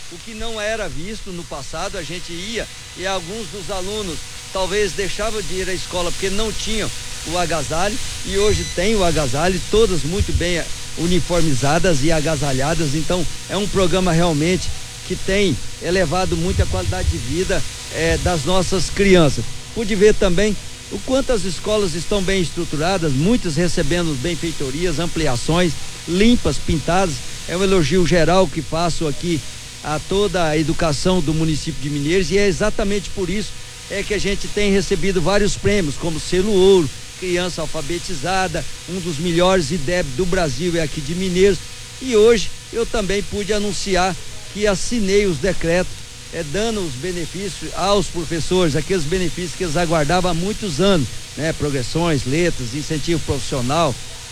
o que não era visto no passado. A gente ia e alguns dos alunos talvez deixavam de ir à escola porque não tinham o agasalho, e hoje tem o agasalho, todas muito bem uniformizadas e agasalhadas. Então é um programa realmente que tem elevado muito a qualidade de vida das nossas crianças. Pude ver também o quanto as escolas estão bem estruturadas, muitas recebendo benfeitorias, ampliações, limpas, pintadas. É um elogio geral que faço aqui a toda a educação do município de Mineiros, e é exatamente por isso que a gente tem recebido vários prêmios, como selo ouro, criança alfabetizada, um dos melhores IDEB do Brasil é aqui de Mineiros. E hoje eu também pude anunciar que assinei os decretos dando os benefícios aos professores, aqueles benefícios que eles aguardavam há muitos anos, né? Progressões, letras, incentivo profissional,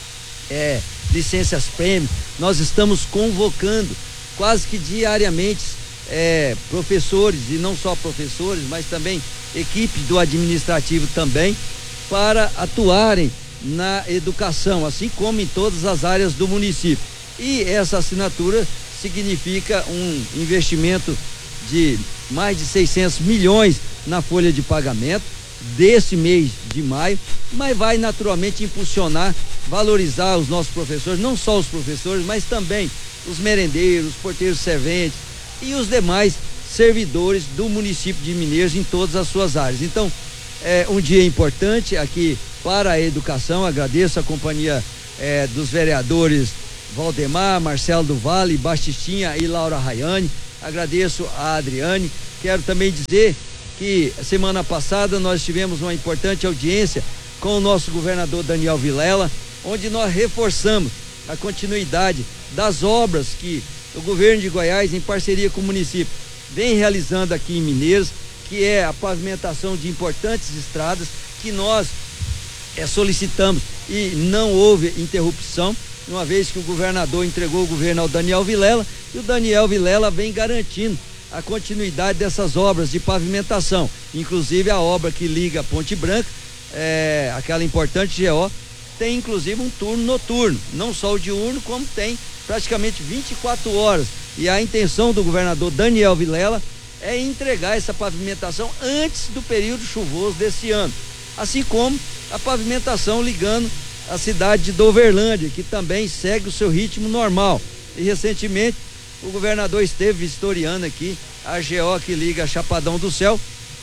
licenças prêmio. Nós estamos convocando quase que diariamente professores, e não só professores, mas também equipe do administrativo também, para atuarem na educação, assim como em todas as áreas do município. E essa assinatura significa um investimento de mais de 600 milhões na folha de pagamento desse mês de maio, mas vai naturalmente impulsionar, valorizar os nossos professores, não só os professores, mas também os merendeiros, porteiros serventes e os demais servidores do município de Mineiros em todas as suas áreas. Então, é um dia importante aqui para a educação. Agradeço a companhia dos vereadores Valdemar, Marcelo do Vale, Bastistinha e Laura Rayane. Agradeço a Adriane. Quero também dizer que semana passada nós tivemos uma importante audiência com o nosso governador Daniel Vilela, onde nós reforçamos a continuidade das obras que o governo de Goiás, em parceria com o município, vem realizando aqui em Mineiros, que é a pavimentação de importantes estradas que nós solicitamos e não houve interrupção, uma vez que o governador entregou o governo ao Daniel Vilela, e o Daniel Vilela vem garantindo a continuidade dessas obras de pavimentação, inclusive a obra que liga a Ponte Branca, aquela importante GO, tem inclusive um turno noturno, não só o diurno, como tem praticamente 24 horas, e a intenção do governador Daniel Vilela é entregar essa pavimentação antes do período chuvoso desse ano, assim como a pavimentação ligando a cidade de Doverlândia, que também segue o seu ritmo normal. E recentemente o governador esteve vistoriando aqui a GO que liga a Chapadão do Céu,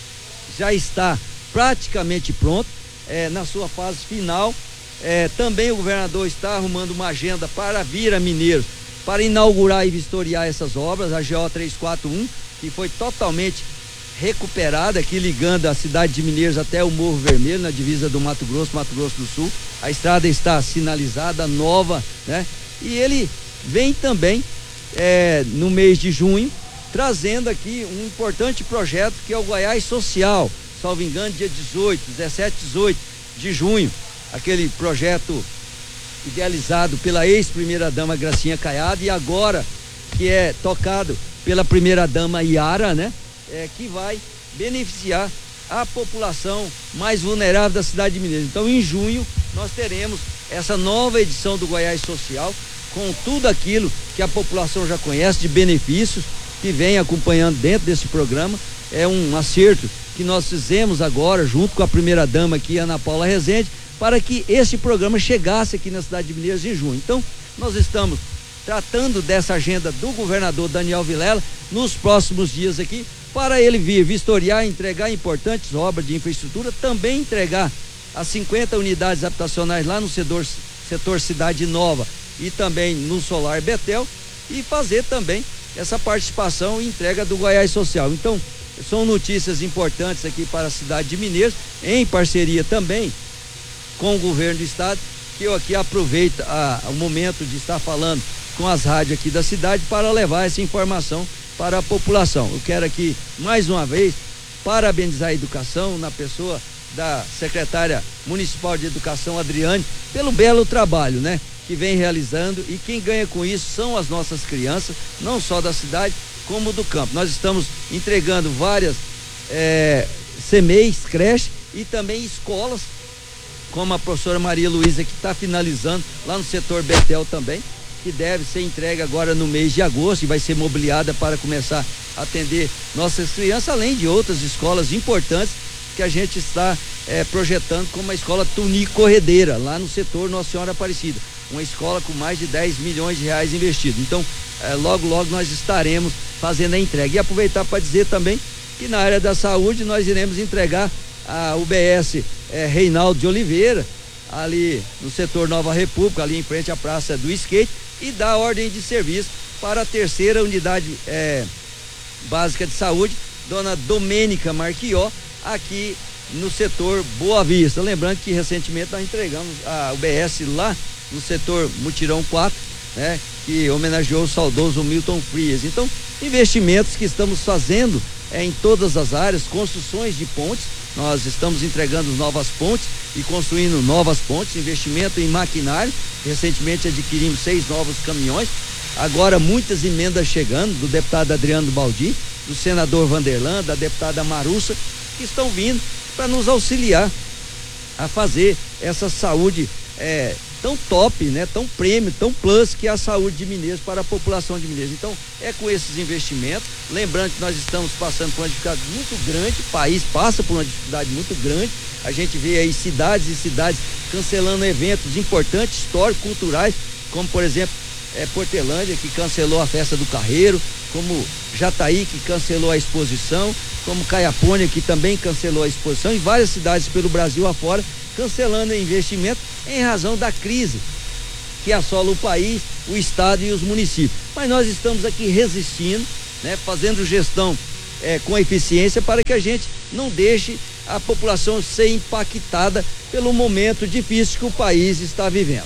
já está praticamente pronto, na sua fase final. Também o governador está arrumando uma agenda para vir a Mineiros para inaugurar e vistoriar essas obras, a GO 341, que foi totalmente recuperada aqui, ligando a cidade de Mineiros até o Morro Vermelho, na divisa do Mato Grosso do Sul. A estrada está sinalizada, nova, né? E ele vem também no mês de junho trazendo aqui um importante projeto, que é o Goiás Social, salvo engano, dia 17, 18 de junho, aquele projeto idealizado pela ex-primeira-dama Gracinha Caiado, e agora que é tocado pela primeira-dama Yara, né? Que vai beneficiar a população mais vulnerável da cidade de Mineiros. Então, em junho, nós teremos essa nova edição do Goiás Social, com tudo aquilo que a população já conhece de benefícios, que vem acompanhando dentro desse programa. É um acerto que nós fizemos agora, junto com a primeira-dama aqui, Ana Paula Rezende, para que esse programa chegasse aqui na cidade de Mineiros em junho. Então, nós estamos tratando dessa agenda do governador Daniel Vilela nos próximos dias aqui, para ele vir vistoriar, entregar importantes obras de infraestrutura, também entregar as 50 unidades habitacionais lá no setor Cidade Nova e também no Solar Betel, e fazer também essa participação e entrega do Goiás Social. Então, são notícias importantes aqui para a cidade de Mineiros, em parceria também com o governo do estado, que eu aqui aproveito o momento de estar falando com as rádios aqui da cidade para levar essa informação para a população. Eu quero aqui, mais uma vez, parabenizar a educação, na pessoa da secretária municipal de educação, Adriane, pelo belo trabalho, né, que vem realizando, e quem ganha com isso são as nossas crianças, não só da cidade, como do campo. Nós estamos entregando várias CMEIs, creches e também escolas, como a professora Maria Luísa, que está finalizando lá no setor Betel também, que deve ser entregue agora no mês de agosto e vai ser mobiliada para começar a atender nossas crianças, além de outras escolas importantes que a gente está projetando, como a escola Tuni Corredeira, lá no setor Nossa Senhora Aparecida, uma escola com mais de 10 milhões de reais investidos. Então, logo nós estaremos fazendo a entrega. E aproveitar para dizer também que na área da saúde nós iremos entregar a UBS Reinaldo de Oliveira, ali no setor Nova República, ali em frente à Praça do Skate, e dar ordem de serviço para a terceira unidade básica de saúde, dona Domênica Marquió, aqui no setor Boa Vista. Lembrando que recentemente nós entregamos a UBS lá no setor Mutirão 4, né, que homenageou o saudoso Milton Frias. Então, investimentos que estamos fazendo em todas as áreas, construções de pontes, nós estamos entregando novas pontes e construindo novas pontes, investimento em maquinário, recentemente adquirimos 6 novos caminhões, agora muitas emendas chegando, do deputado Adriano Baldi, do senador Vanderlan, da deputada Marussa, que estão vindo para nos auxiliar a fazer essa saúde tão top, né, tão prêmio, tão plus, que é a saúde de Mineiros para a população de Mineiros. Então, com esses investimentos, lembrando que nós estamos passando por uma dificuldade muito grande, o país passa por uma dificuldade muito grande, a gente vê aí cidades e cidades cancelando eventos importantes, históricos, culturais, como por exemplo, Portelândia, que cancelou a festa do Carreiro, como Jataí, que cancelou a exposição, como Caiapônia, que também cancelou a exposição, e várias cidades pelo Brasil afora, cancelando investimento em razão da crise que assola o país, o estado e os municípios. Mas nós estamos aqui resistindo, né, fazendo gestão com eficiência para que a gente não deixe a população ser impactada pelo momento difícil que o país está vivendo.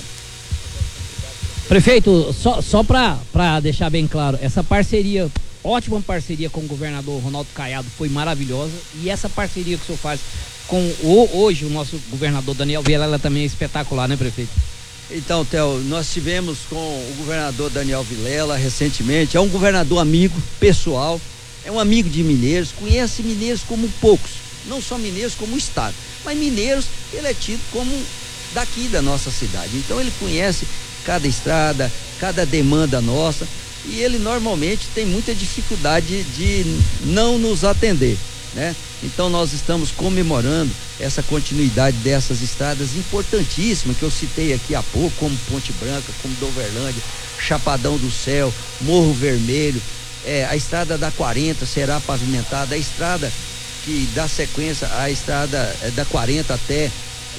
Prefeito, só para deixar bem claro, essa parceria, ótima parceria com o governador Ronaldo Caiado, foi maravilhosa, e essa parceria que o senhor faz com hoje o nosso governador Daniel Vilela também é espetacular, né, prefeito? Então, Theo, nós tivemos com o governador Daniel Vilela recentemente, é um governador amigo, pessoal, é um amigo de Mineiros, conhece Mineiros como poucos, não só Mineiros como o estado, mas Mineiros, ele é tido como daqui da nossa cidade, então ele conhece cada estrada, cada demanda nossa, e ele normalmente tem muita dificuldade de não nos atender, né? Então nós estamos comemorando essa continuidade dessas estradas importantíssimas que eu citei aqui há pouco, como Ponte Branca, como Doverlândia, Chapadão do Céu, Morro Vermelho, a estrada da 40 será pavimentada, a estrada que dá sequência à estrada da 40 até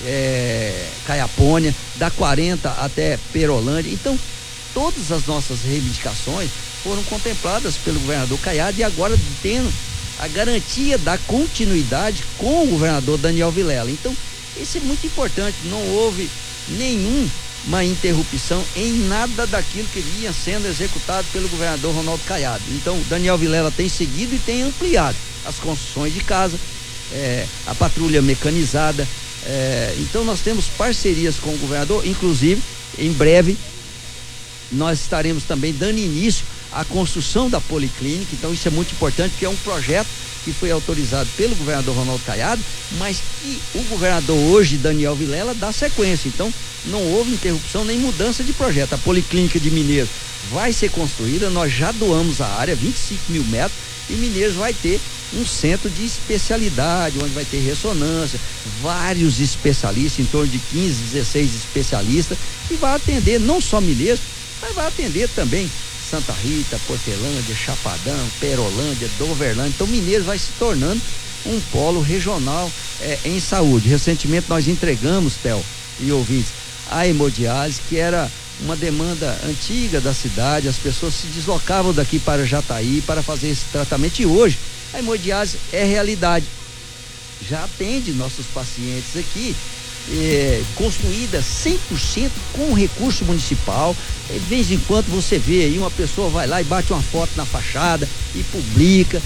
Caiapônia, da 40 até Perolândia. Então todas as nossas reivindicações foram contempladas pelo governador Caiado, e agora tendo a garantia da continuidade com o governador Daniel Vilela. Então, isso é muito importante, não houve nenhuma interrupção em nada daquilo que vinha sendo executado pelo governador Ronaldo Caiado. Então, Daniel Vilela tem seguido e tem ampliado as construções de casa, a patrulha mecanizada, então nós temos parcerias com o governador, inclusive, em breve, nós estaremos também dando início à construção da policlínica. Então isso é muito importante, porque é um projeto que foi autorizado pelo governador Ronaldo Caiado, mas que o governador hoje, Daniel Vilela, dá sequência. Então não houve interrupção nem mudança de projeto. A policlínica de Mineiros vai ser construída, nós já doamos a área, 25 mil metros, e Mineiros vai ter um centro de especialidade, onde vai ter ressonância, vários especialistas, em torno de 15, 16 especialistas, e vai atender não só Mineiros, mas vai atender também Santa Rita, Portelândia, Chapadão, Perolândia, Doverlândia. Então Mineiros vai se tornando um polo regional em saúde. Recentemente nós entregamos, Theo e ouvintes, a hemodiálise, que era uma demanda antiga da cidade, as pessoas se deslocavam daqui para Jataí para fazer esse tratamento, e hoje a hemodiálise é realidade, já atende nossos pacientes aqui, construída 100% com recurso municipal. De vez em quando você vê aí uma pessoa vai lá e bate uma foto na fachada e publica,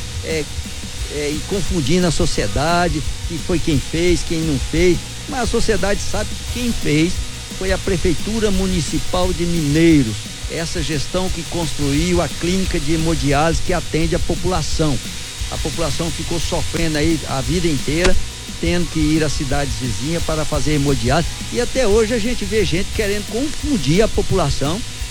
e confundindo a sociedade, que foi quem fez, quem não fez, mas a sociedade sabe que quem fez foi a Prefeitura Municipal de Mineiros, essa gestão que construiu a clínica de hemodiálise que atende a população. A população ficou sofrendo aí a vida inteira, tendo que ir às cidades vizinhas para fazer hemodiálise, e até hoje a gente vê gente querendo confundir a população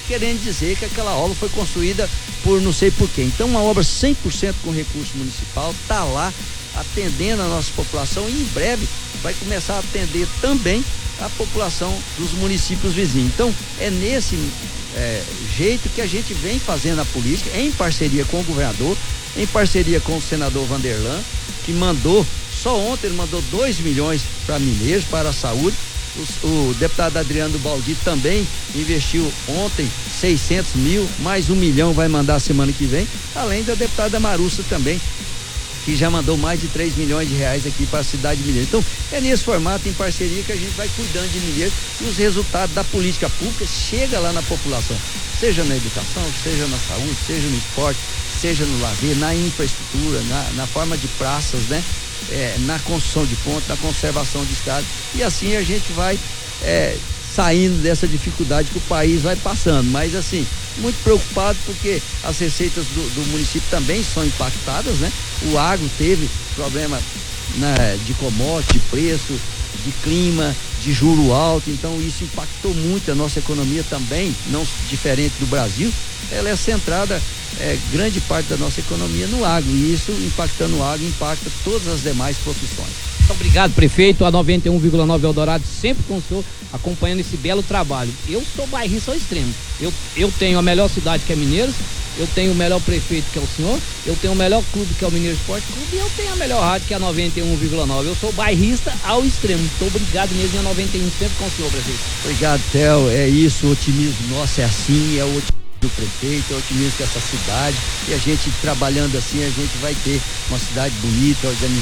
querendo dizer que aquela obra foi construída por não sei por quê. Então, uma obra 100% com recurso municipal, está lá atendendo a nossa população e em breve vai começar a atender também a população dos municípios vizinhos. Então, é nesse jeito que a gente vem fazendo a política, em parceria com o governador, em parceria com o senador Vanderlan, que mandou, só ontem ele mandou 2 milhões para Mineiros, para a saúde. O deputado Adriano Baldi também investiu ontem 600 mil, mais 1 milhão vai mandar semana que vem, além da deputada Marussa também, que já mandou mais de 3 milhões de reais aqui para a cidade de Mineiros. Então, é nesse formato, em parceria, que a gente vai cuidando de Mineiros e os resultados da política pública chega lá na população, seja na educação, seja na saúde, seja no esporte, seja no lazer, na infraestrutura, na forma de praças, né? Na construção de pontes, na conservação de estradas, e assim a gente vai saindo dessa dificuldade que o país vai passando, mas assim, muito preocupado porque as receitas do município também são impactadas, né? O agro teve problema de commodity, de preço, de clima, de juro alto, então isso impactou muito a nossa economia também, não diferente do Brasil. Ela é centrada, grande parte da nossa economia no agro, e isso impactando o agro impacta todas as demais profissões. Muito obrigado, prefeito. A 91,9 Eldorado sempre com o senhor, acompanhando esse belo trabalho. Eu sou bairrista ao extremo. Eu tenho a melhor cidade, que é Mineiros, eu tenho o melhor prefeito, que é o senhor, eu tenho o melhor clube, que é o Mineiros Esporte Clube, e eu tenho a melhor rádio, que é a 91,9. Eu sou bairrista ao extremo. Muito obrigado mesmo, a 91 sempre com o senhor, prefeito. Obrigado, Theo. É isso, o otimismo nosso é assim, é o otimismo do prefeito, é o otimismo dessa cidade, e a gente trabalhando assim, a gente vai ter uma cidade bonita, organizada.